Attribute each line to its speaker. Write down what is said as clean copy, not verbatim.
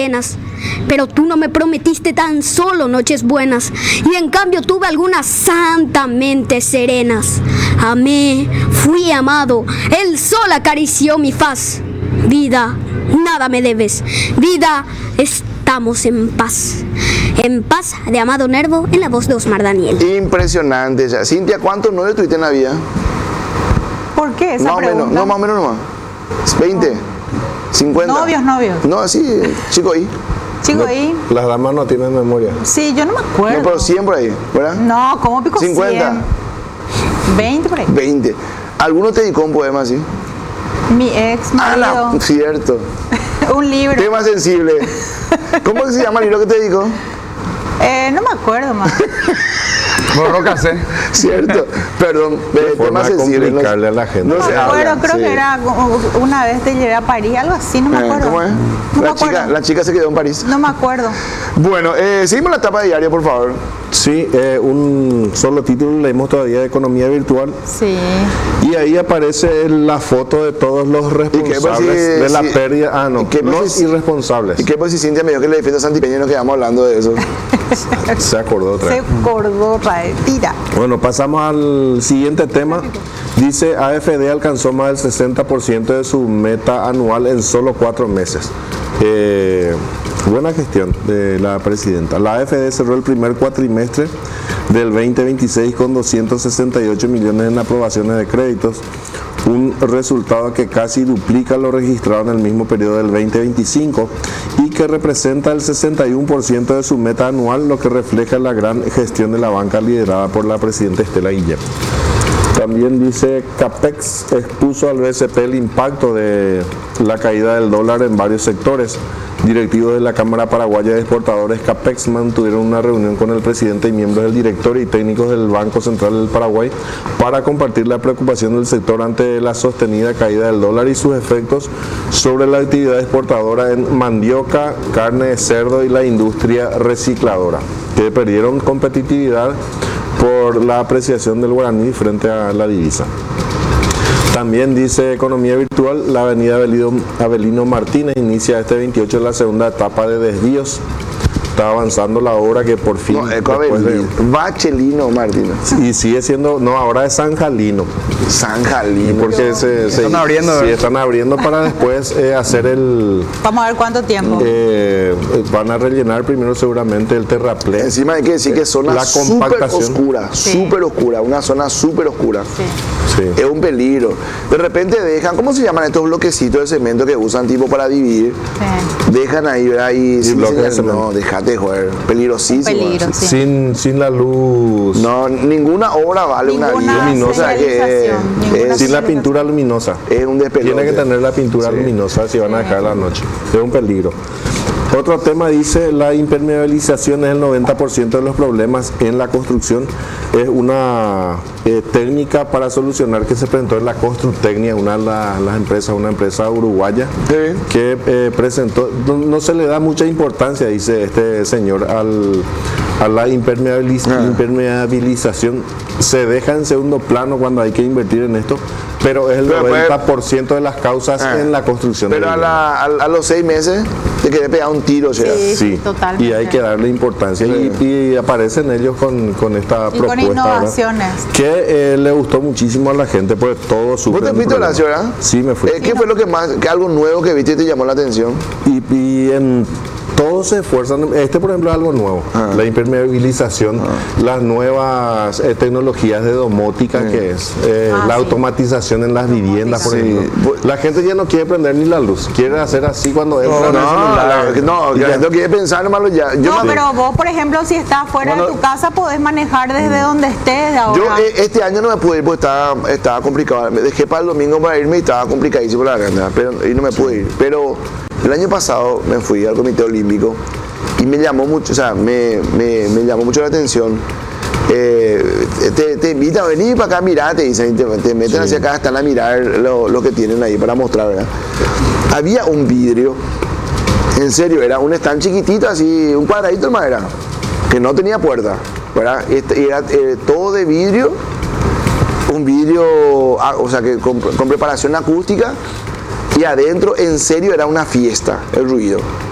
Speaker 1: penas. Pero tú no me prometiste tan solo noches buenas, y en cambio tuve algunas santamente serenas. Amé, fui amado, el sol acarició mi faz. Vida, nada me debes. Vida, estamos en paz. En paz, de Amado Nervo, en la voz de Osmar Daniel.
Speaker 2: Impresionante. Ya. Cintia, ¿cuántos novios tuviste en la vida?
Speaker 3: ¿Por qué esa pregunta?
Speaker 2: No, más o menos nomás. 20, 50.
Speaker 3: Novios.
Speaker 2: No, así, chico ahí.
Speaker 3: Chico ahí.
Speaker 4: Las damas no tienen memoria.
Speaker 3: Sí, yo no me acuerdo.
Speaker 2: No, pero 100 por ahí, ¿verdad?
Speaker 3: No, ¿cómo pico
Speaker 2: 50.
Speaker 3: 100? 20 por ahí.
Speaker 2: 20. ¿Alguno te dedicó un poema así?
Speaker 3: Mi ex marido.
Speaker 2: Cierto.
Speaker 3: Un libro.
Speaker 2: Tema sensible. ¿Cómo se llama el libro que te dedicó?
Speaker 3: No me acuerdo más.
Speaker 4: Borró casé.
Speaker 2: Cierto. Perdón.
Speaker 4: Tema sensible. Complicarle a la gente.
Speaker 3: No me acuerdo, creo que era una vez te llevé a París, algo así, no me acuerdo.
Speaker 2: ¿Cómo es? La chica se quedó en París.
Speaker 3: No me acuerdo.
Speaker 2: Bueno, seguimos la etapa diaria, por favor.
Speaker 4: Sí, un solo título leemos todavía de economía virtual.
Speaker 3: Sí.
Speaker 4: Y ahí aparece la foto de todos los responsables de la pérdida. Los irresponsables.
Speaker 2: ¿Y qué pues si Cintia me dijo que le defiendo a Santipeña y nos quedamos hablando de eso?
Speaker 4: Se acordó otra vez.
Speaker 3: Tira.
Speaker 4: Bueno, pasamos al siguiente tema. Dice, AFD alcanzó más del 60% de su meta anual en solo 4 meses. Buena gestión de la presidenta. La AFD cerró el primer cuatrimestre del 2026 con 268 millones en aprobaciones de créditos, un resultado que casi duplica lo registrado en el mismo periodo del 2025 y que representa el 61% de su meta anual, lo que refleja la gran gestión de la banca liderada por la presidenta Estela Guillén. También dice, CAPEX expuso al BCP el impacto de la caída del dólar en varios sectores. Directivos de la Cámara Paraguaya de Exportadores CAPEX mantuvieron una reunión con el presidente y miembros del directorio y técnicos del Banco Central del Paraguay para compartir la preocupación del sector ante la sostenida caída del dólar y sus efectos sobre la actividad exportadora en mandioca, carne de cerdo y la industria recicladora, que perdieron competitividad por la apreciación del guaraní frente a la divisa. También dice Economía Virtual, la avenida Avelino Martínez inicia este 28 la segunda etapa de desvíos. Está avanzando la obra que por fin...
Speaker 2: Bachelino Martínez.
Speaker 4: Y sigue siendo, ahora es San Jalino.
Speaker 2: San Jalino.
Speaker 4: Porque están abriendo. Sí, están abriendo para después hacer el...
Speaker 3: Vamos a ver cuánto tiempo.
Speaker 4: Van a rellenar primero seguramente el terraplén.
Speaker 2: Encima hay que decir que es zona súper oscura, una zona súper oscura.
Speaker 4: Sí.
Speaker 2: Es un peligro. De repente dejan, ¿cómo se llaman estos bloquecitos de cemento que usan tipo para dividir? Sí. Dejan ahí, ¿verdad? Y no, dejate joder, peligrosísimo.
Speaker 4: Sin la luz.
Speaker 2: No, ninguna obra vale una vida.
Speaker 4: Luminosa. Sin la pintura luminosa.
Speaker 2: Es un despelote.
Speaker 4: Tiene que tener la pintura luminosa si van a dejar la noche. Es un peligro. Otro tema dice, la impermeabilización es el 90% de los problemas en la construcción. Es una técnica para solucionar que se presentó en la Constructecnia, una empresa uruguaya, que presentó, no se le da mucha importancia, dice este señor, a la impermeabilización. Se deja en segundo plano cuando hay que invertir en esto, pero es el 90% de las causas en la construcción.
Speaker 2: Pero a los 6 meses te quedé pegado un tiro,
Speaker 3: sí, totalmente.
Speaker 4: Y hay que darle importancia y aparecen ellos con esta propuesta,
Speaker 3: con innovaciones, ¿verdad?
Speaker 4: Que le gustó muchísimo a la gente porque todo súper.
Speaker 2: ¿Vos te fuiste a la ciudad?
Speaker 4: Sí, me fui.
Speaker 2: ¿Qué fue lo que más, algo nuevo que viste y te llamó la atención?
Speaker 4: Y en todos se esfuerzan. Por ejemplo, es algo nuevo. La impermeabilización, las nuevas tecnologías de domótica, que es la automatización en las viviendas, por ejemplo. La gente ya no quiere prender ni la luz, quiere hacer así cuando entra.
Speaker 2: No quiere pensar malo ya.
Speaker 3: Pero vos, por ejemplo, si estás fuera de tu casa, podés manejar desde donde estés.
Speaker 2: Yo este año no me pude ir porque estaba complicado. Me dejé para el domingo para irme y estaba complicadísimo la verdad, y no me pude ir. Pero el año pasado me fui al Comité Olímpico y me llamó mucho, me llamó mucho la atención. Te invitan a venir para acá, mirar, te dicen, te meten hacia acá, están a mirar lo que tienen ahí para mostrar, ¿verdad? Había un vidrio, en serio, era un stand chiquitito, así, un cuadradito de madera, que no tenía puerta, ¿verdad? Era todo de vidrio, un vidrio, que con preparación acústica. Y adentro, en serio, era una fiesta el ruido.